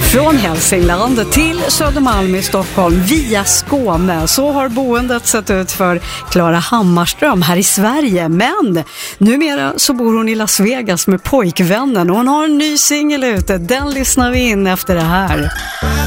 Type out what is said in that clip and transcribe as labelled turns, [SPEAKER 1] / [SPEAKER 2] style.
[SPEAKER 1] Från Hälsingland till Södermalm i Stockholm via Skåne. Så har boendet sett ut för Klara Hammarström här i Sverige. Men numera så bor hon i Las Vegas med pojkvännen och hon har en ny singel ute. Den lyssnar vi in efter det här.